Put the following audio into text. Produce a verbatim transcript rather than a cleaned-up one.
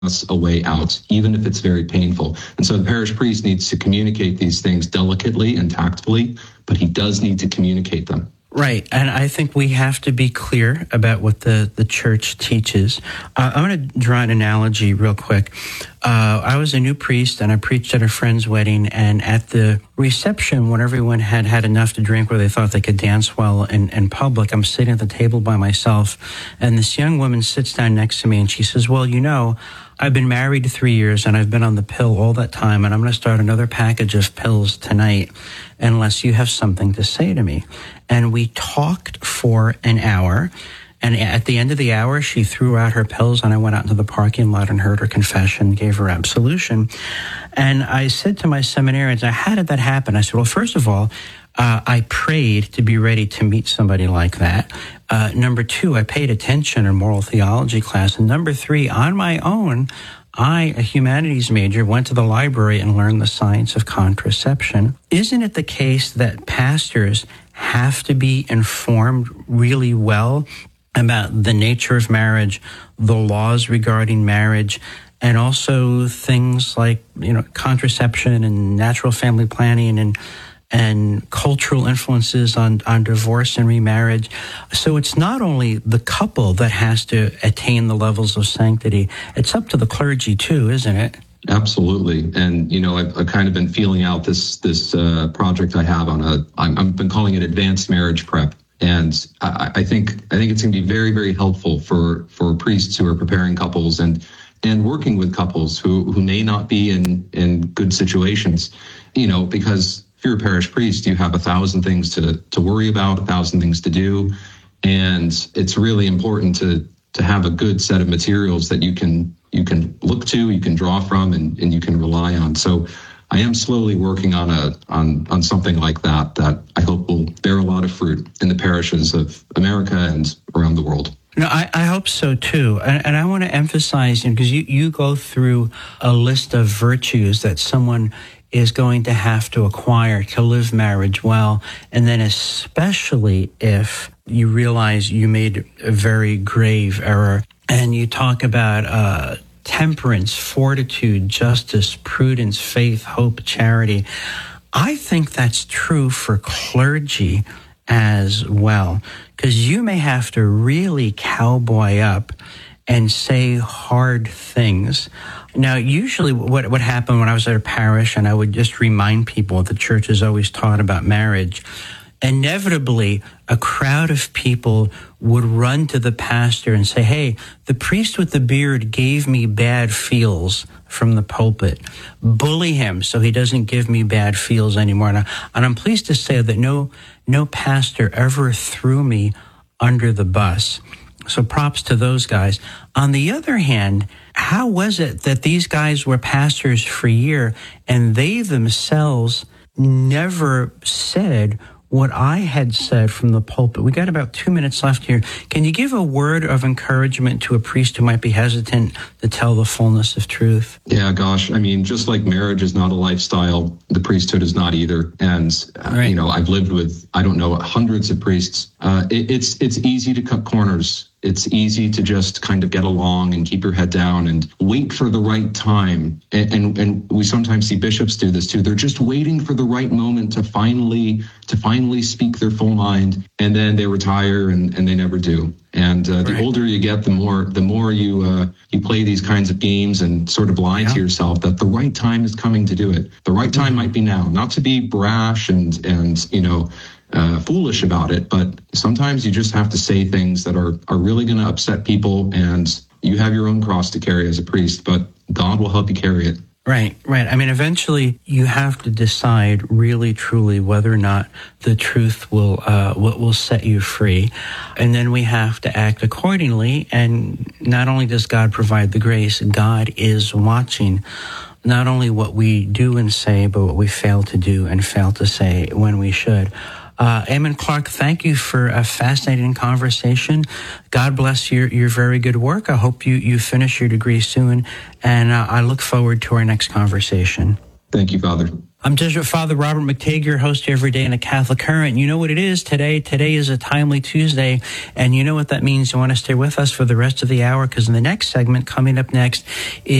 us a way out, even if it's very painful. And so the parish priest needs to communicate these things delicately and tactfully, but he does need to communicate them. Right, and I think we have to be clear about what the, the church teaches. Uh, I'm going to draw an analogy real quick. Uh, I was a new priest, and I preached at a friend's wedding, and at the reception, when everyone had had enough to drink where they thought they could dance well in, in public, I'm sitting at the table by myself, and this young woman sits down next to me, and she says, well, you know, I've been married three years, and I've been on the pill all that time, and I'm going to start another package of pills tonight unless you have something to say to me. And we talked for an hour, and at the end of the hour, she threw out her pills, and I went out into the parking lot and heard her confession, gave her absolution. And I said to my seminarians, how did that happen? I said, well, first of all, Uh, I prayed to be ready to meet somebody like that. Uh, number two, I paid attention in moral theology class. And number three, on my own, I, a humanities major, went to the library and learned the science of contraception. Isn't it the case that pastors have to be informed really well about the nature of marriage, the laws regarding marriage, and also things like, you know, contraception and natural family planning and and cultural influences on, on divorce and remarriage? So it's not only the couple that has to attain the levels of sanctity, it's up to the clergy too, isn't it? Absolutely. And, you know, I've, I've kind of been feeling out this this uh, project I have on a, I'm, I've been calling it advanced marriage prep. And I, I think I think it's going to be very, very helpful for, for priests who are preparing couples and and working with couples who, who may not be in, in good situations, you know, because if you're a parish priest, you have a thousand things to, to worry about, a thousand things to do. And it's really important to, to have a good set of materials that you can you can look to, you can draw from, and, and you can rely on. So I am slowly working on a on, on something like that that I hope will bear a lot of fruit in the parishes of America and around the world. No, I, I hope so too. And, and I want to emphasize, because you, you go through a list of virtues that someone is going to have to acquire to live marriage well. And then especially if you realize you made a very grave error, and you talk about uh, temperance, fortitude, justice, prudence, faith, hope, charity. I think that's true for clergy as well, because you may have to really cowboy up and say hard things. Now, usually what what happened when I was at a parish and I would just remind people what the church has always taught about marriage, inevitably a crowd of people would run to the pastor and say, hey, the priest with the beard gave me bad feels from the pulpit. Bully him so he doesn't give me bad feels anymore. And, I, and I'm pleased to say that no, no pastor ever threw me under the bus. So props to those guys. On the other hand, how was it that these guys were pastors for a year and they themselves never said what I had said from the pulpit? We got about two minutes left here. Can you give a word of encouragement to a priest who might be hesitant to tell the fullness of truth? Yeah, gosh. I mean, just like marriage is not a lifestyle, the priesthood is not either. And, uh, right. you know, I've lived with, I don't know, hundreds of priests. Uh, it, it's it's easy to cut corners. It's easy to just kind of get along and keep your head down and wait for the right time. And, and and we sometimes see bishops do this too. They're just waiting for the right moment to finally to finally speak their full mind, and then they retire and, and they never do. And uh, the right. older you get, the more the more you uh, you play these kinds of games and sort of lie yeah. to yourself that the right time is coming to do it. The right time mm-hmm. might be now, not to be brash and and you know. Uh, foolish about it, but sometimes you just have to say things that are, are really going to upset people, and you have your own cross to carry as a priest, but God will help you carry it. Right, right. I mean, eventually you have to decide really, truly whether or not the truth will uh, what will set you free, and then we have to act accordingly. And not only does God provide the grace, God is watching not only what we do and say, but what we fail to do and fail to say when we should. Uh, Eamon Clark, thank you for a fascinating conversation. God bless your, your very good work. I hope you, you finish your degree soon, and uh, I look forward to our next conversation. Thank you, Father. I'm Jesuit Father Robert McTague, host every day in a Catholic Current. You know what it is today. Today is a Timely Tuesday, and you know what that means. You want to stay with us for the rest of the hour, because in the next segment, coming up next, is